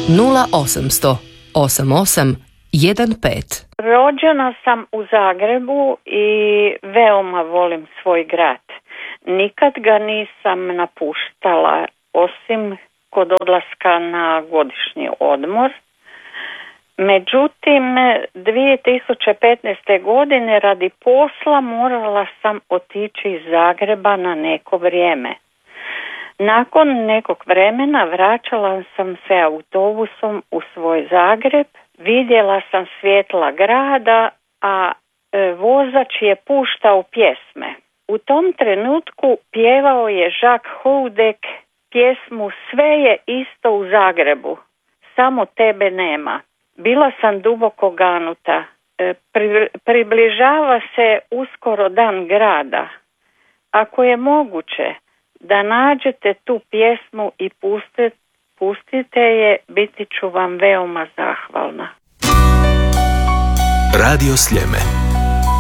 0800 88 15. Rođena sam u Zagrebu i veoma volim svoj grad. Nikad ga nisam napuštala, osim kod odlaska na godišnji odmor. Međutim, 2015. godine radi posla morala sam otići iz Zagreba na neko vrijeme. Nakon nekog vremena vraćala sam se autobusom u svoj Zagreb, vidjela sam svjetla grada, a vozač je puštao pjesme. U tom trenutku pjevao je Jacques Houdek pjesmu Sve je isto u Zagrebu, samo tebe nema. Bila sam duboko ganuta. Približava se uskoro dan grada. Ako je moguće da nađete tu pjesmu i pustite je, biti ću vam veoma zahvalna. Radio Sljeme.